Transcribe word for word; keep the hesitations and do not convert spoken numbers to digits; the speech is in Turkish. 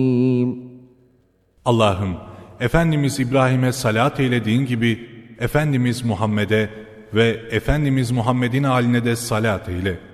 Allah'ım, Efendimiz İbrahim'e salat eylediğin gibi Efendimiz Muhammed'e ve Efendimiz Muhammed'in haline de salat eyle.